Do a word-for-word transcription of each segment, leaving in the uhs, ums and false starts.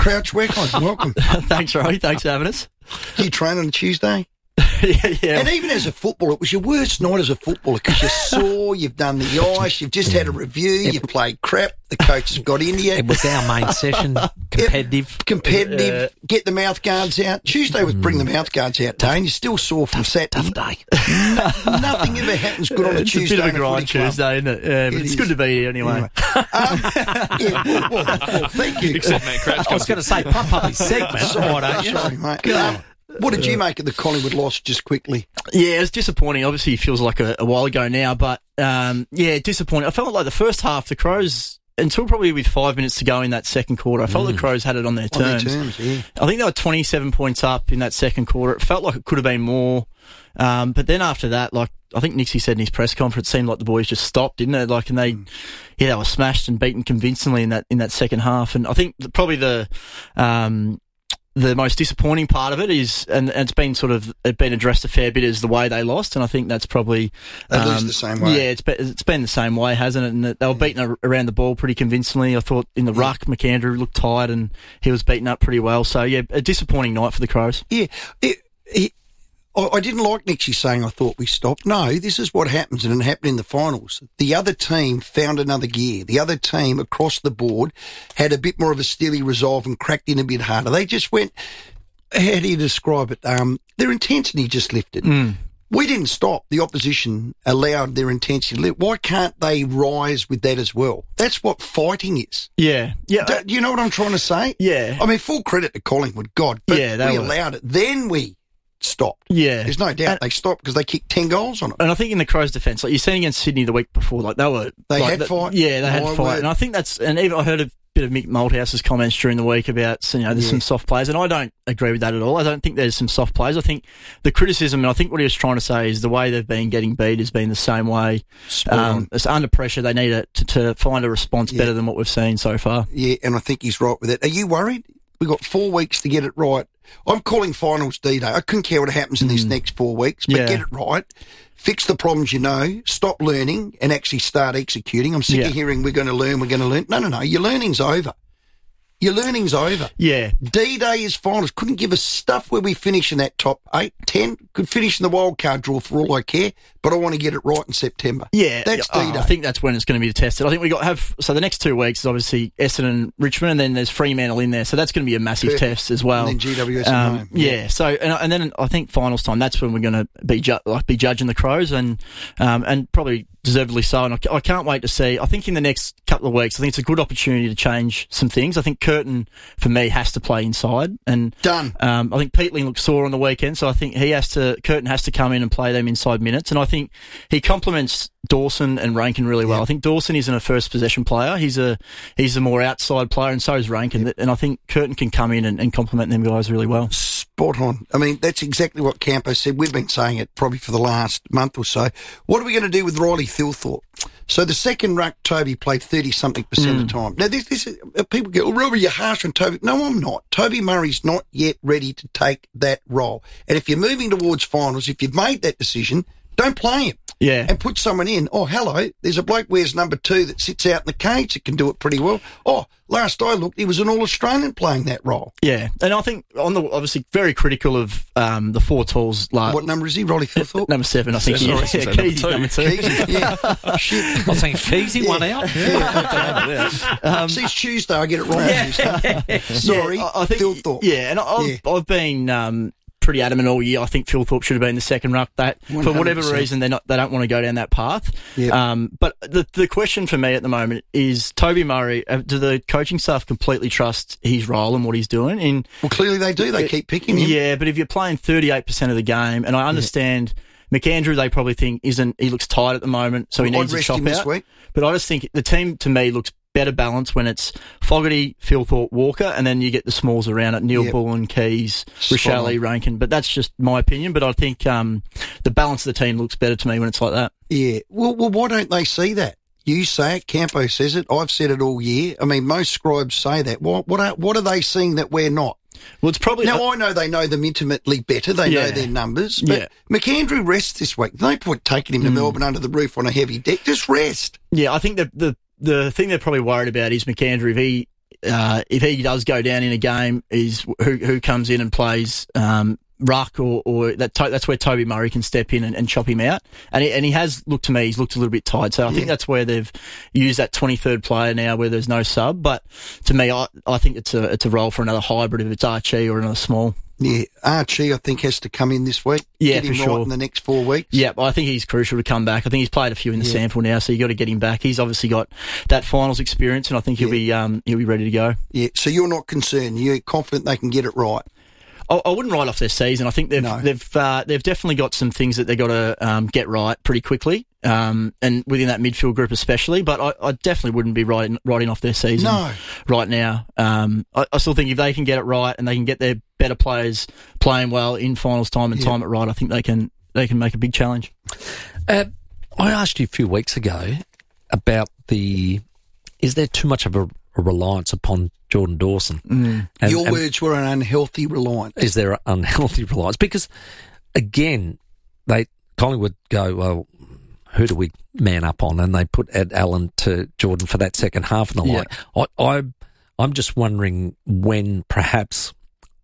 Crouch Warehouse, welcome. Thanks, Roy. Thanks for having us. Do you train on a Tuesday? yeah, yeah. And even as a footballer, it was your worst night as a footballer because you're sore, you've done the ice, you've just had a review, you've played crap, the coach has got into you. It was our main session, competitive. Yep, competitive, uh, get the mouth guards out. Tuesday was bring the mouth guards out day, and you're still sore from Saturday. Tough day. No, nothing ever happens good on a it's Tuesday. It's a bit of a grind Tuesday, isn't it? Yeah, but it it's is. good to be here anyway. anyway. um, yeah, well, well, well, thank you. Except Matt Crouch. I was going to say, pump up his segment. Sorry, Why don't you? sorry, mate. Um, what did you make of the Collingwood loss, just quickly? Yeah, it was disappointing. Obviously, it feels like a, a while ago now, but um, yeah, disappointing. I felt like the first half, the Crows, until probably with five minutes to go in that second quarter, I felt mm. the Crows had it on their on terms. Their terms yeah. I think they were twenty-seven points up in that second quarter. It felt like it could have been more. Um, but then after that, like, I think Nixie said in his press conference, it seemed like the boys just stopped, didn't it? Like, and they, mm. yeah, they were smashed and beaten convincingly in that, in that second half. And I think the, probably the, um, the most disappointing part of it is, and, and it's been sort of, it's been addressed a fair bit, is the way they lost. And I think that's probably, they um, lose the same way. Yeah, it's been, it's been the same way, hasn't it? And they were beaten around the ball pretty convincingly. I thought in the ruck, McAndrew looked tired and he was beaten up pretty well. So yeah, a disappointing night for the Crows. Yeah. It, it, I didn't like Nixie saying I thought we stopped. No, this is what happens, and it happened in the finals. The other team found another gear. The other team across the board had a bit more of a steely resolve and cracked in a bit harder. They just went, how do you describe it? Um, their intensity just lifted. Mm. We didn't stop. The opposition allowed their intensity to lift. Why can't they rise with that as well? That's what fighting is. Yeah. Yeah. Do, do you know what I'm trying to say? Yeah. I mean, full credit to Collingwood, God, but yeah, they we were. allowed it. Then we stopped. Yeah. There's no doubt and, they stopped because they kicked ten goals on them. And I think in the Crows' defence, like you're seeing against Sydney the week before, like they were... They like, had the, fight. Yeah, they had My fight. word. And I think that's... And even I heard a bit of Mick Malthouse's comments during the week about, you know, there's Yeah. some soft players, and I don't agree with that at all. I don't think there's some soft players. I think the criticism, and I think what he was trying to say is the way they've been getting beat has been the same way. Um, it's under pressure. They need it to, to find a response Yeah. better than what we've seen so far. Yeah, and I think he's right with that. Are you worried? We've got four weeks to get it right. I'm calling finals D-Day. I couldn't care what happens in these Mm. next four weeks, but Yeah. get it right. Fix the problems you know. Stop learning and actually start executing. I'm sick Yeah. of hearing we're going to learn, we're going to learn. No, no, no. Your learning's over. Your learning's over. Yeah. D-Day is finals. Couldn't give us stuff where we finish in that top eight, ten. Could finish in the wild card draw for all I care, but I want to get it right in September. Yeah, That's oh, D-Day. I think that's when it's going to be tested. I think we got have so the next two weeks is obviously Essendon and Richmond, and then there's Fremantle in there, so that's going to be a massive Perfect. test as well. And then G W S at Um, home. yeah. So and, and then I think finals time. That's when we're going to be ju- like be judging the Crows, and um, and probably deservedly so. And I, I can't wait to see. I think in the next couple of weeks, I think it's a good opportunity to change some things. I think Curtin for me has to play inside, and Done. Um, I think Peatling looked sore on the weekend, so I think he has to. Curtin has to come in and play them inside minutes, and I think he complements Dawson and Rankin really well. Yeah. I think Dawson isn't a first possession player; he's a he's a more outside player, and so is Rankin. Yeah. And I think Curtin can come in and, and complement them guys really well. Spot on. I mean, that's exactly what Campo said. We've been saying it probably for the last month or so. What are we going to do with Riley Thilthorpe? So the second ruck, Toby played thirty-something percent Mm. of the time. Now, this, this is, uh, people go, oh, Robbie, you're harsh on Toby. No, I'm not. Toby Murray's not yet ready to take that role. And if you're moving towards finals, if you've made that decision, don't play him. Yeah. And put someone in. Oh, hello, there's a bloke wears number two that sits out in the cage that can do it pretty well. Oh, last I looked, he was an All-Australian playing that role. Yeah, and I think on the obviously very critical of um, the four tools. Like, What number is he, Riley Thilthorpe? number seven, I think. Sorry, Yeah, sorry, yeah, number Keezy's two. number two. Keezy, yeah. Shit. I was thinking Keezy, one out. Um, See, it's Tuesday. I get it wrong. Tuesday. Sorry, Yeah, I, I think, Thilthorpe. Yeah, and I've, Yeah. I've been um, pretty adamant all year. I think Thilthorpe should have been the second ruck. That for one hundred whatever percent. reason they're not, they don't want to go down that path. Yep. Um, but the the question for me at the moment is Toby Murray. Uh, do the coaching staff completely trust his role and what he's doing? In Well, clearly they do. They keep picking him. yeah, but if you're playing thirty-eight percent of the game, and I understand. McAndrew, they probably think isn't. He looks tired at the moment, so he I'd needs a rest chop him this out. week. But I just think the team to me looks better balanced when it's Fogarty, Thilthorpe, Walker, and then you get the smalls around it: Neil Yep. Bullen, Keys, Spot Rochelle, on. Rankin. But that's just my opinion. But I think um, the balance of the team looks better to me when it's like that. Yeah. Well, well, why don't they see that? You say it. Campo says it. I've said it all year. I mean, most scribes say that. What, what are what are they seeing that we're not? Well, it's probably Now, I know they know them intimately better. They know Yeah. their numbers. But Yeah. McAndrew rests this week. No point taking him to Melbourne under the roof on a heavy deck. Just rest. yeah. I think the the the thing they're probably worried about is McAndrew. If he uh, if he does go down in a game, is who who comes in and plays um, ruck, or, or that to, that's where Toby Murray can step in and, and chop him out. And he, and he has looked to me, he's looked a little bit tired. So I yeah. think that's where they've used that twenty-third player now, where there's no sub. But to me, I, I think it's a it's a role for another hybrid if it's Archie or another small. Yeah, Archie, I think, has to come in this week. Yeah, get him for right sure. in the next four weeks. Yeah, I think he's crucial to come back. I think he's played a few in the yeah. sample now, so you got to get him back. He's obviously got that finals experience, and I think he'll yeah. be um, he'll be ready to go. Yeah. So you're not concerned? You're confident they can get it right? I, I wouldn't write off their season. I think they've no. they've uh, they've definitely got some things that they've got to um, get right pretty quickly, um, and within that midfield group especially. But I, I definitely wouldn't be writing writing off their season no. right now. Um, I, I still think if they can get it right and they can get their better players playing well in finals time and yeah. time it right, I think they can they can make a big challenge. Uh, I asked you a few weeks ago about the is there too much of a, a reliance upon Jordan Dawson? Mm. And, Your and words were an unhealthy reliance. Is there an unhealthy reliance? Because again, they Collingwood go, well, who do we man up on? And they put Ed Allen to Jordan for that second half and the yeah. like. I, I I'm just wondering when perhaps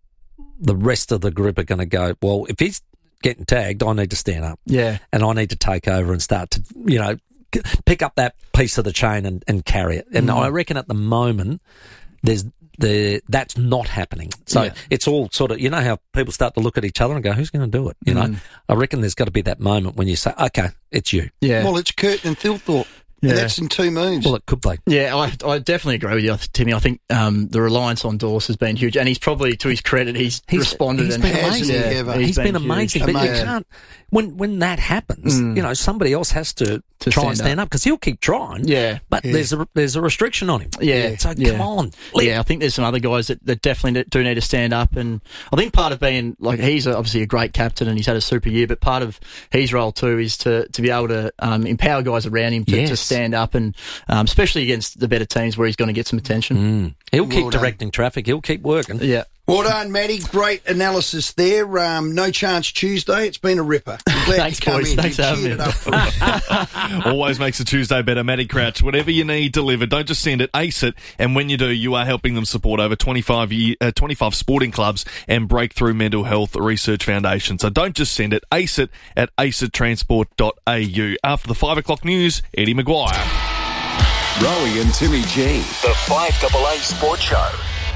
the rest of the group are going to go, well, if he's getting tagged, I need to stand up. Yeah. And I need to take over and start to, you know, pick up that piece of the chain and, and carry it. And mm. I reckon at the moment, there's the that's not happening. So yeah. it's all sort of, you know how people start to look at each other and go, who's going to do it? You mm. know, I reckon there's got to be that moment when you say, okay, it's you. Yeah. Well, it's Curtin and Thilthorpe. Yeah. And that's in two moves. Well, it could be. Yeah, I, I definitely agree with you, Timmy. I think um, the reliance on Dawes has been huge, and he's probably, to his credit, he's, he's responded. He's and been has, amazing. Yeah, ever. he's, he's been, been amazing. But amazing. You can't, when when that happens, mm. you know, somebody else has to, to try stand and stand up because he'll keep trying. Yeah, but yeah. there's a there's a restriction on him. Yeah, so yeah. come on. Yeah, I think there's some other guys that, that definitely do need to stand up, and I think part of being like he's obviously a great captain and he's had a super year, but part of his role too is to to be able to um, empower guys around him to, yes. to stand up, and um, especially against the better teams where he's going to get some attention. Mm. He'll well keep done. directing traffic. He'll keep working. Yeah. Well done, Matty. Great analysis there. Um, no chance Tuesday. It's been a ripper. I'm glad Thanks, you come boys. in. Thanks for having me. Always makes a Tuesday better. Matty Crouch, whatever you need delivered, don't just send it, ace it. And when you do, you are helping them support over twenty-five, year, uh, twenty-five sporting clubs and Breakthrough Mental Health Research Foundation. So don't just send it, ace it at ace it transport dot a u. After the five o'clock news, Eddie Maguire. Rowie and Timmy G. The five A A Sports Show.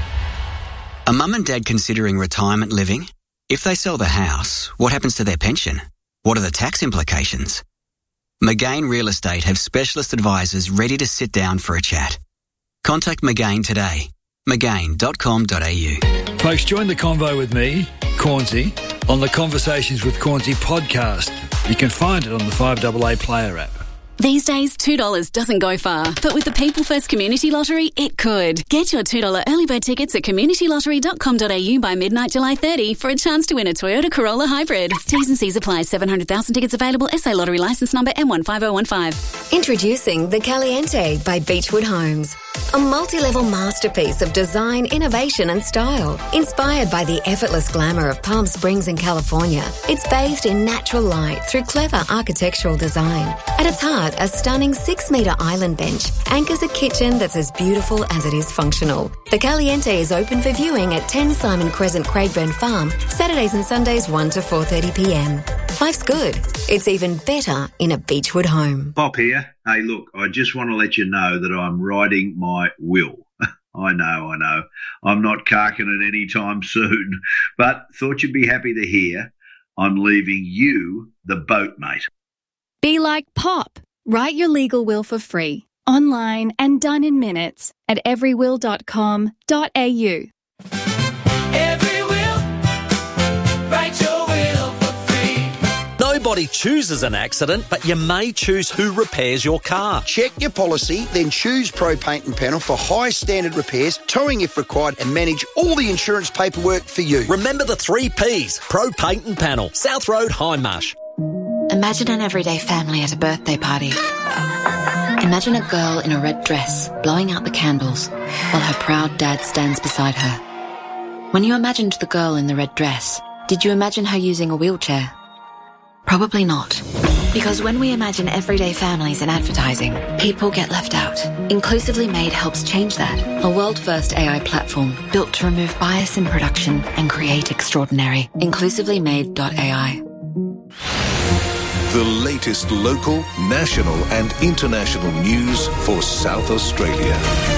Are mum and dad considering retirement living? If they sell the house, what happens to their pension? What are the tax implications? McGain Real Estate have specialist advisors ready to sit down for a chat. Contact McGain today. McGain dot com dot a u. Folks, join the convo with me, Cornsey, on the Conversations with Cornsey podcast. You can find it on the five A A Player app. These days, two dollars doesn't go far, but with the People First Community Lottery, it could. Get your two dollars early bird tickets at community lottery dot com dot a u by midnight July thirtieth for a chance to win a Toyota Corolla Hybrid. T's and C's apply. seven hundred thousand tickets available. S A Lottery licence number M one five oh one five. Introducing the Caliente by Beechwood Homes. A multi-level masterpiece of design, innovation and style. Inspired by the effortless glamour of Palm Springs in California, it's bathed in natural light through clever architectural design. At its heart, a stunning six-metre island bench anchors a kitchen that's as beautiful as it is functional. The Caliente is open for viewing at ten Simon Crescent, Craigburn Farm, Saturdays and Sundays one to four thirty p m. Life's good. It's even better in a Beechwood home. Bob here. Hey, look, I just want to let you know that I'm writing my will. I know, I know. I'm not carking it anytime soon, but thought you'd be happy to hear I'm leaving you the boat, mate. Be like Pop. Write your legal will for free, online and done in minutes at every will dot com dot a u. Every will, write your will for free. Nobody chooses an accident, but you may choose who repairs your car. Check your policy, then choose Pro Paint and Panel for high standard repairs, towing if required, and manage all the insurance paperwork for you. Remember the three P's. Pro Paint and Panel. South Road, Hindmarsh. Imagine an everyday family at a birthday party. Imagine a girl in a red dress blowing out the candles while her proud dad stands beside her. When you imagined the girl in the red dress, did you imagine her using a wheelchair? Probably not. Because when we imagine everyday families in advertising, people get left out. Inclusively Made helps change that. A world-first A I platform built to remove bias in production and create extraordinary. inclusively made dot A I. The latest local, national and international news for South Australia.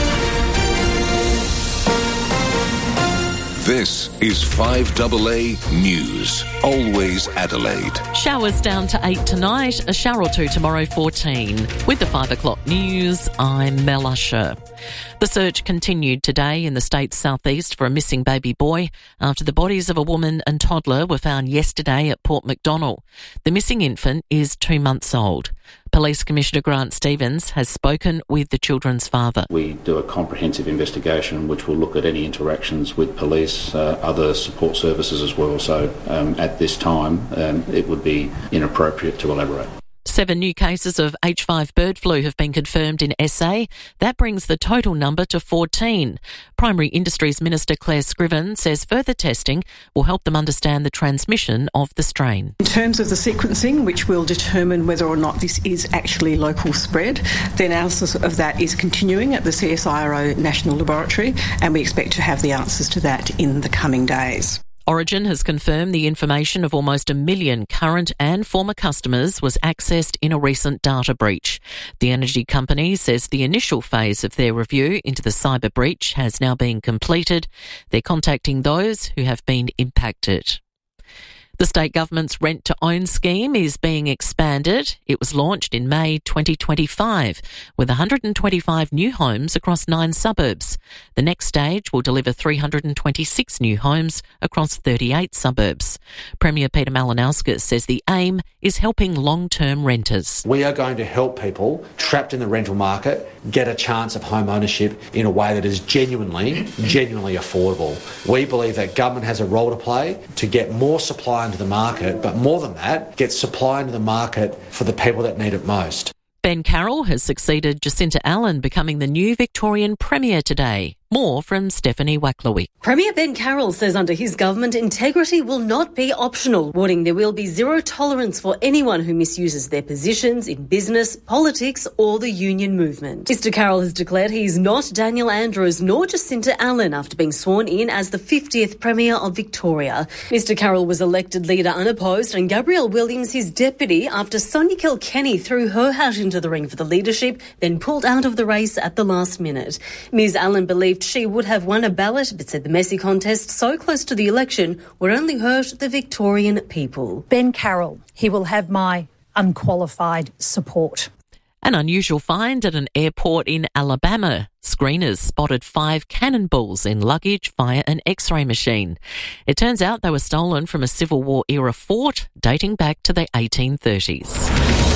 This is five A A News, always Adelaide. Showers down to eight tonight, a shower or two tomorrow, fourteen. With the five o'clock news, I'm Mel Usher. The search continued today in the state's southeast for a missing baby boy after the bodies of a woman and toddler were found yesterday at Port Macdonnell. The missing infant is two months old. Police Commissioner Grant Stevens has spoken with the children's father. We do a comprehensive investigation which will look at any interactions with police, uh, other support services as well. So um, at this time, um, it would be inappropriate to elaborate. Seven new cases of H five bird flu have been confirmed in S A. That brings the total number to fourteen. Primary Industries Minister Claire Scriven says further testing will help them understand the transmission of the strain. In terms of the sequencing, which will determine whether or not this is actually local spread, the analysis of that is continuing at the C S I R O National Laboratory, and we expect to have the answers to that in the coming days. Origin has confirmed the information of almost a million current and former customers was accessed in a recent data breach. The energy company says the initial phase of their review into the cyber breach has now been completed. They're contacting those who have been impacted. The state government's rent-to-own scheme is being expanded. It was launched in May twenty twenty-five with one hundred twenty-five new homes across nine suburbs. The next stage will deliver three hundred twenty-six new homes across thirty-eight suburbs. Premier Peter Malinauskas says the aim is helping long-term renters. We are going to help people trapped in the rental market get a chance of home ownership in a way that is genuinely, genuinely affordable. We believe that government has a role to play to get more supply into the market, but more than that, get supply into the market for the people that need it most. Ben Carroll has succeeded Jacinta Allen, becoming the new Victorian Premier today. More from Stephanie Wacklowick. Premier Ben Carroll says under his government, integrity will not be optional, warning there will be zero tolerance for anyone who misuses their positions in business, politics or the union movement. Mister Carroll has declared he is not Daniel Andrews nor Jacinta Allen after being sworn in as the fiftieth Premier of Victoria. Mister Carroll was elected leader unopposed and Gabrielle Williams his deputy after Sonia Kilkenny threw her hat into the ring for the leadership, then pulled out of the race at the last minute. Miz Allen believed she would have won a ballot, but said the messy contest so close to the election would only hurt the Victorian people. Ben Carroll, he will have my unqualified support. An unusual find at an airport in Alabama. Screeners spotted five cannonballs in luggage via an X-ray machine. It turns out they were stolen from a Civil War era fort dating back to the eighteen thirties.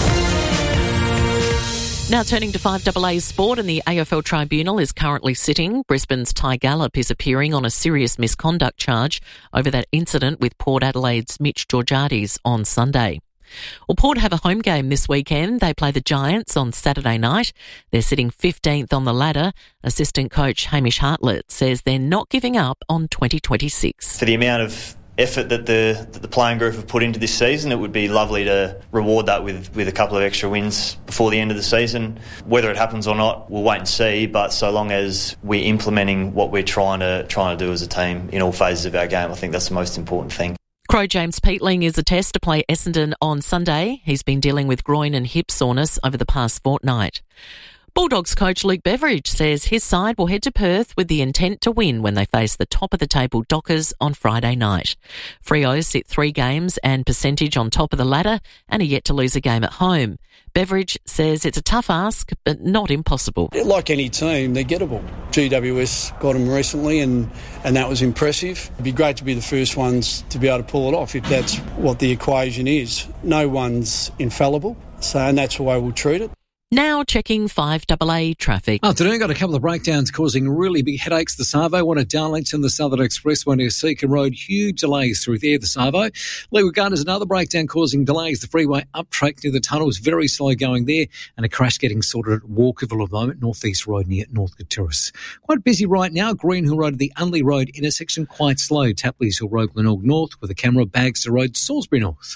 Now turning to five A A's sport, and the A F L Tribunal is currently sitting. Brisbane's Ty Gallop is appearing on a serious misconduct charge over that incident with Port Adelaide's Mitch Georgiades on Sunday. Well, Port have a home game this weekend. They play the Giants on Saturday night. They're sitting fifteenth on the ladder. Assistant coach Hamish Hartlett says they're not giving up on twenty twenty-six. For the amount of effort that the that the playing group have put into this season, it would be lovely to reward that with, with a couple of extra wins before the end of the season. Whether it happens or not, we'll wait and see, but so long as we're implementing what we're trying to trying to do as a team in all phases of our game, I think that's the most important thing. Crow James Peatling is a test to play Essendon on Sunday. He's been dealing with groin and hip soreness over the past fortnight. Bulldogs coach Luke Beveridge says his side will head to Perth with the intent to win when they face the top-of-the-table Dockers on Friday night. Freo sit three games and percentage on top of the ladder and are yet to lose a game at home. Beveridge says it's a tough ask, but not impossible. Like any team, they're gettable. G W S got them recently and, and that was impressive. It'd be great to be the first ones to be able to pull it off if that's what the equation is. No one's infallible, so and that's the way we'll treat it. Now checking five A A traffic. Afternoon, got a couple of breakdowns causing really big headaches. The Savo, one at Darlington, the Southern Expressway near Seacombe Road, huge delays through there, the Savo. Leeward Gardens, another breakdown causing delays. The freeway up track near the tunnels, very slow going there, and a crash getting sorted at Walkerville at the moment, North East Road near Northcote Terrace. Quite busy right now. Greenhill Road at the Unley Road intersection, quite slow. Tapley's Hill Road, Glenelg North, with a camera, Bagster Road, Salisbury North.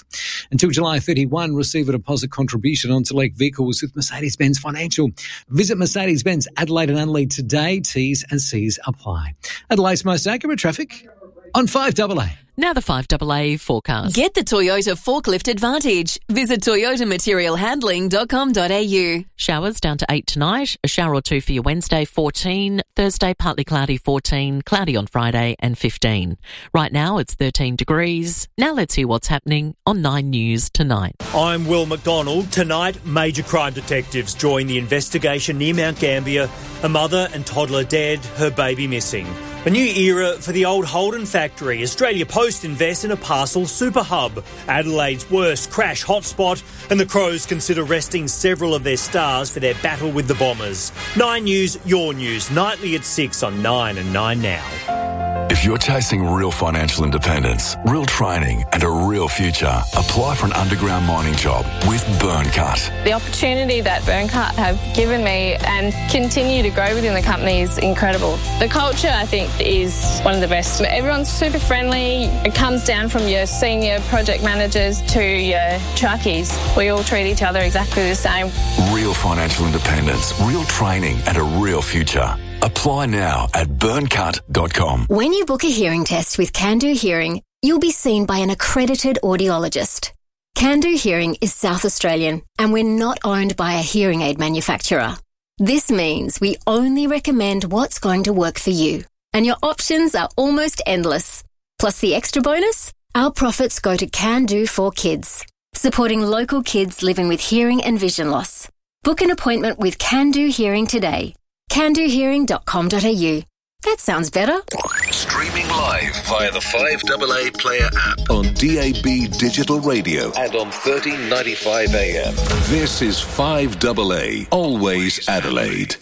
Until July thirty-first, receive a deposit contribution on select vehicles with Mercedes-Benz Financial. Visit Mercedes-Benz Adelaide and Adelaide today. T's and C's apply. Adelaide's most accurate traffic on five A A. Now the five A A forecast. Get the Toyota Forklift Advantage. Visit toyota material handling dot com dot a u. Showers down to eight tonight. A shower or two for your Wednesday, fourteen. Thursday, partly cloudy, fourteen. Cloudy on Friday and fifteen. Right now it's thirteen degrees. Now let's hear what's happening on Nine News tonight. I'm Will McDonald. Tonight, major crime detectives join the investigation near Mount Gambier. A mother and toddler dead, her baby missing. A new era for the old Holden factory. Australia Post invests in a parcel super hub. Adelaide's worst crash hotspot, and the Crows consider resting several of their stars for their battle with the Bombers. Nine News, your news, nightly at six on Nine and Nine Now. If you're chasing real financial independence, real training and a real future, apply for an underground mining job with Burncut. The opportunity that Burncut have given me and continue to grow within the company is incredible. The culture, I think, is one of the best. Everyone's super friendly. It comes down from your senior project managers to your truckies. We all treat each other exactly the same. Real financial independence, real training and a real future. Apply now at burncut dot com. When you book a hearing test with Can-Do Hearing, you'll be seen by an accredited audiologist. Can-Do Hearing is South Australian, and we're not owned by a hearing aid manufacturer. This means we only recommend what's going to work for you, and your options are almost endless. Plus the extra bonus, our profits go to Can-Do for Kids, supporting local kids living with hearing and vision loss. Book an appointment with Can-Do Hearing today. can do hearing dot com dot a u. That sounds better. Streaming live via the five A A Player app on D A B Digital Radio and on thirteen ninety-five A M. This is five A A, always Adelaide.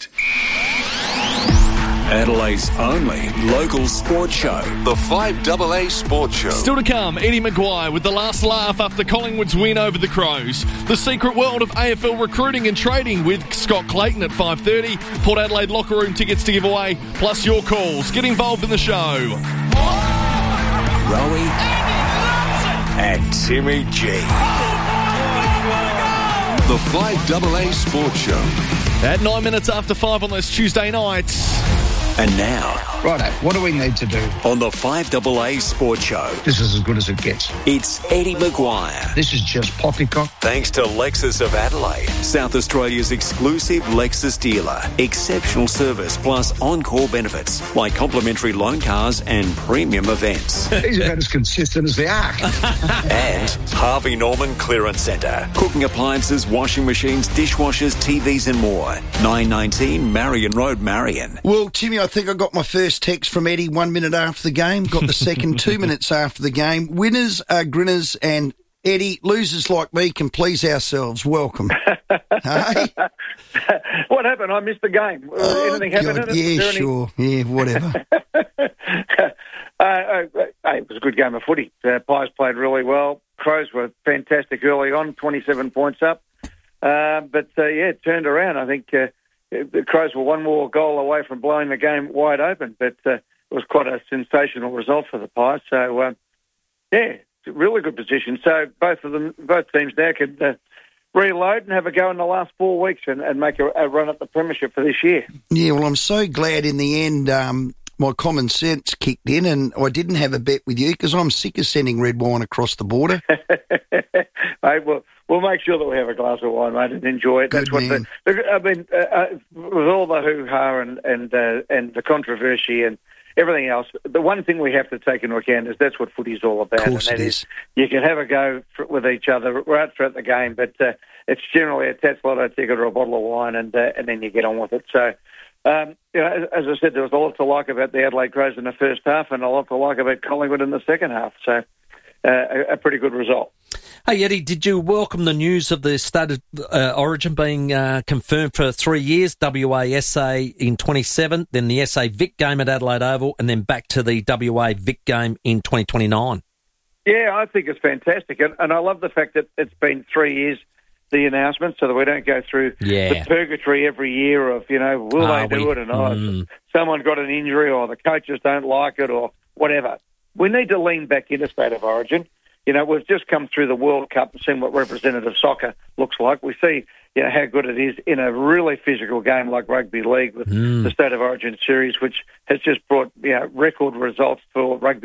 Adelaide's only local sports show. The five A A Sports Show. Still to come, Eddie Maguire with the last laugh after Collingwood's win over the Crows. The secret world of A F L recruiting and trading with Scott Clayton at five thirty. Port Adelaide locker room tickets to give away, plus your calls. Get involved in the show. Rowie and Timmy G. The five A A Sports Show. At nine minutes after five on those Tuesday nights. And now, righto, what do we need to do? On the five A A Sports Show. This is as good as it gets. It's Eddie Maguire. This is just poppycock. Thanks to Lexus of Adelaide, South Australia's exclusive Lexus dealer. Exceptional service plus on-call benefits like complimentary loan cars and premium events. These are about as consistent as the arc. And Harvey Norman Clearance Centre. Cooking appliances, washing machines, dishwashers, T Vs and more. nine nineteen Marion Road, Marion. Well, Timmy, I think I got my first text from Eddie one minute after the game, got the second two minutes after the game. Winners are grinners, and Eddie, losers like me can please ourselves. Welcome. Hey? What happened? I missed the game. Oh, Anything happened God. in it? Yeah, Any... sure. Yeah, whatever. uh, uh, it was a good game of footy. Uh, Pies played really well. Crows were fantastic early on, twenty-seven points up. Uh, but, uh, yeah, it turned around. I think... Uh, The Crows were one more goal away from blowing the game wide open, but uh, it was quite a sensational result for the Pies. So, uh, yeah, it's a really good position. So both of them, both teams now could uh, reload and have a go in the last four weeks and, and make a, a run at the premiership for this year. Yeah, well, I'm so glad in the end um, my common sense kicked in and I didn't have a bet with you because I'm sick of sending red wine across the border. Hey, well, we'll make sure that we have a glass of wine, mate, and enjoy it. Good That's what man. the, I mean, uh, uh, with all the hoo-ha and and uh, and the controversy and everything else, the one thing we have to take into account is that's what footy's all about. Of course and that it is. is. You can have a go for, with each other right throughout the game, but uh, it's generally a Tats Lotto ticket or a bottle of wine, and uh, and then you get on with it. So, um, you know, as, as I said, there was a lot to like about the Adelaide Crows in the first half and a lot to like about Collingwood in the second half. So, uh, a, a pretty good result. Hey, Eddie, did you welcome the news of the state of uh, origin being uh, confirmed for three years, W A S A in twenty-seven, then the S A Vic game at Adelaide Oval, and then back to the W A Vic game in twenty twenty-nine? Yeah, I think it's fantastic. And, and I love the fact that it's been three years, the announcement, so that we don't go through Yeah. the purgatory every year of, you know, will Are they do we? it or not? Mm. Someone got an injury or the coaches don't like it or whatever. We need to lean back into state of origin. you know, we've just come through the World Cup and seen what representative soccer looks like. We see, you know, how good it is in a really physical game like rugby league with Mm. the State of Origin series, which has just brought, you know, record results for rugby